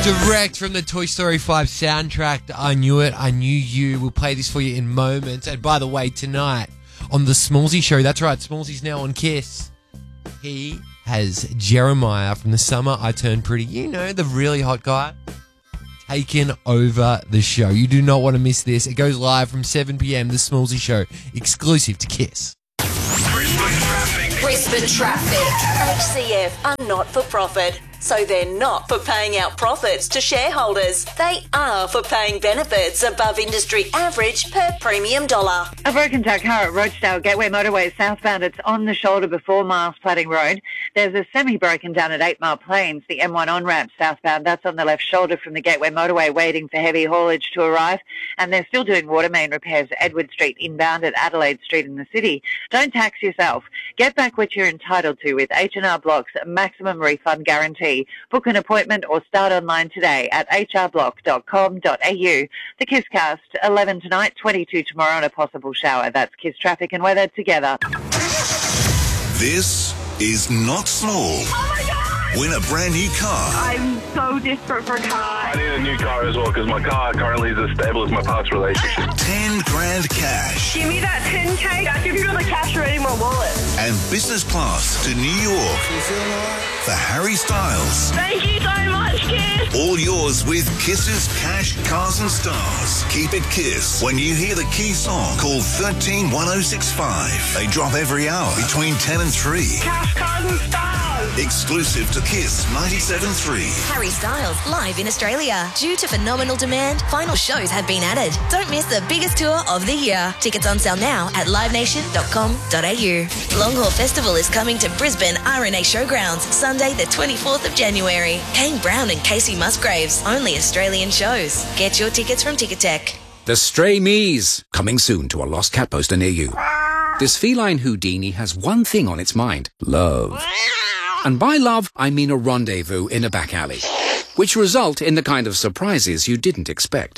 Direct from the Toy Story 5 soundtrack, I Knew It, I Knew You. We'll play this for you in moments. And by the way, tonight on the Smallsy Show, that's right, Smallsy's now on Kiss. He has Jeremiah from The Summer I Turned Pretty, you know, the really hot guy, taken over the show. You do not want to miss this. It goes live from 7 p.m, the Smallsy Show, exclusive to Kiss. Brisbane Traffic. HCF are not for profit, so they're not for paying out profits to shareholders. They are for paying benefits above industry average per premium dollar. A broken down car at Rochedale Gateway Motorway southbound. It's on the shoulder before Miles Platting Road. There's a semi-broken down at 8 Mile Plains, the M1 on-ramp southbound. That's on the left shoulder from the Gateway Motorway, waiting for heavy haulage to arrive. And they're still doing water main repairs at Edward Street inbound at Adelaide Street in the city. Don't tax yourself. Get back what you're entitled to with H&R Block's maximum refund guarantee. Book an appointment or start online today at hrblock.com.au. The Kisscast, 11 tonight, 22 tomorrow, and a possible shower. That's Kiss Traffic and Weather together. This is not small. Oh my God! Win a brand new car. I'm so desperate for a car. I need a new car as well because my car currently is as stable as my past relationship. 10 grand cash. Give me that 10K. I'll give you the cash ready in my wallet. And business class to New York for Harry Styles. Thank you so much, Kiss. All yours with Kiss's Cash, Cars and Stars. Keep it Kiss. When you hear the key song, call 131065. They drop every hour between 10 and 3. Cash, cars and stars. Exclusive to Kiss 97.3. Harry Styles, live in Australia. Due to phenomenal demand, final shows have been added. Don't miss the biggest tour of the year. Tickets on sale now at livenation.com.au. Long Haul Festival is coming to Brisbane RNA Showgrounds, Sunday the 24th of January. Kane Brown and Casey Musgraves, only Australian shows. Get your tickets from Ticketek. The Stray Me's, coming soon to a Lost Cat poster near you. This feline Houdini has one thing on its mind: love. And by love, I mean a rendezvous in a back alley, which result in the kind of surprises you didn't expect.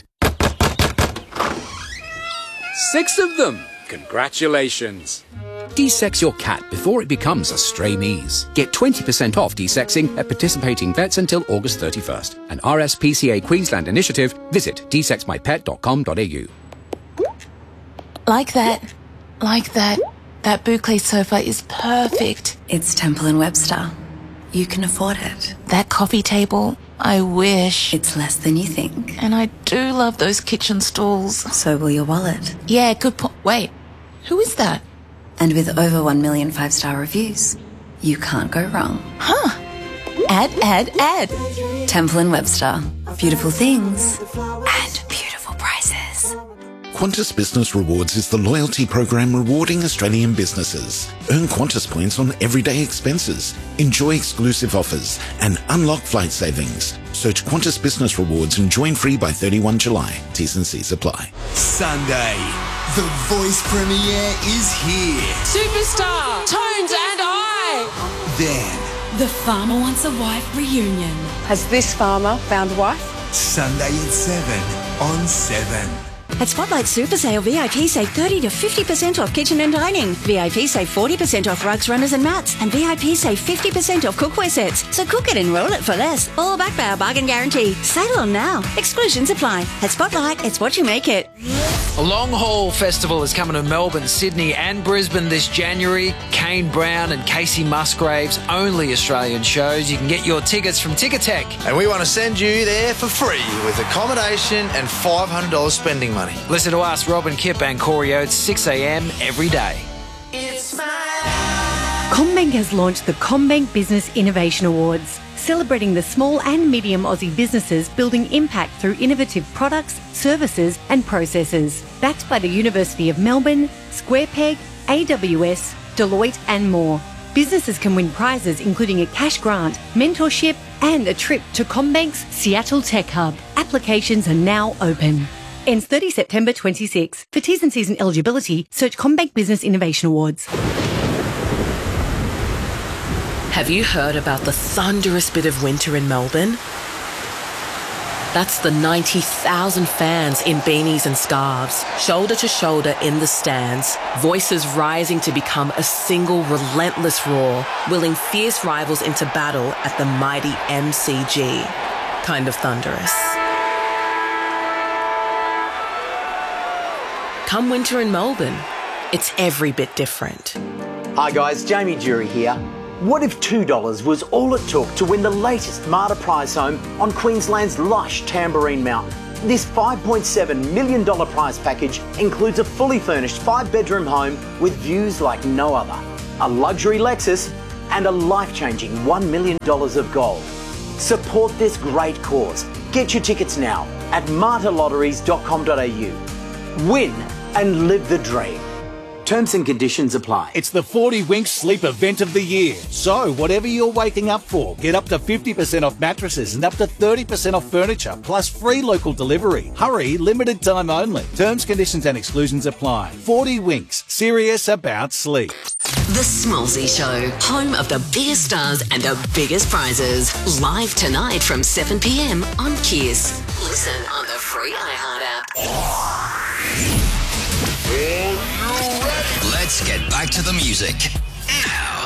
6 of them! Congratulations! De-sex your cat before it becomes a Stray Me's. Get 20% off de-sexing at participating vets until August 31st. An RSPCA Queensland initiative. Visit desexmypet.com.au. Like that. That boucle sofa is perfect. It's Temple & Webster. You can afford it. That coffee table, I wish. It's less than you think. And I do love those kitchen stools. So will your wallet. Yeah, good point. Wait, who is that? And with over 1 million 5-star reviews, you can't go wrong. Huh. Add. Temple & Webster. Beautiful things and beautiful prices. Qantas Business Rewards is the loyalty program rewarding Australian businesses. Earn Qantas points on everyday expenses, enjoy exclusive offers, and unlock flight savings. Search Qantas Business Rewards and join free by 31 July. T's and C's apply. Sunday, The Voice premiere is here. Superstar, Tones and I. Then, The Farmer Wants a Wife reunion. Has this farmer found a wife? Sunday at 7 on 7. At Spotlight Super Sale, VIP save 30 to 50% off kitchen and dining. VIP save 40% off rugs, runners and mats. And VIP save 50% off cookware sets. So cook it and roll it for less. All backed by our bargain guarantee. Sale on now. Exclusions apply. At Spotlight, it's what you make it. A Long Haul Festival is coming to Melbourne, Sydney and Brisbane this January. Kane Brown and Casey Musgraves, only Australian shows. You can get your tickets from Ticketek. And we want to send you there for free with accommodation and $500 spending money. Listen to us, Robin Kipp and Corey Oates, 6 a.m. every day. CommBank has launched the CommBank Business Innovation Awards, celebrating the small and medium Aussie businesses building impact through innovative products, services and processes. Backed by the University of Melbourne, SquarePeg, AWS, Deloitte and more. Businesses can win prizes including a cash grant, mentorship and a trip to CommBank's Seattle Tech Hub. Applications are now open. Ends 30 September 26. For T's and C's and eligibility, search CommBank Business Innovation Awards. Have you heard about the thunderous bit of winter in Melbourne? That's the 90,000 fans in beanies and scarves, shoulder to shoulder in the stands, voices rising to become a single relentless roar, willing fierce rivals into battle at the mighty MCG. kind of thunderous. Come winter in Melbourne, it's every bit different. Hi guys, Jamie Jury here. What if $2 was all it took to win the latest Marta prize home on Queensland's lush Tamborine Mountain? This $5.7 million prize package includes a fully furnished 5-bedroom home with views like no other, a luxury Lexus and a life-changing $1 million of gold. Support this great cause. Get your tickets now at martalotteries.com.au. Win and live the dream. Terms and conditions apply. It's the 40 Winks sleep event of the year. So, whatever you're waking up for, get up to 50% off mattresses and up to 30% off furniture, plus free local delivery. Hurry, limited time only. Terms, conditions and exclusions apply. 40 Winks, serious about sleep. The Smallsy Show, home of the biggest stars and the biggest prizes. Live tonight from 7 p.m. on Kiss. Listen on the free iHeart app. Let's get back to the music. Now,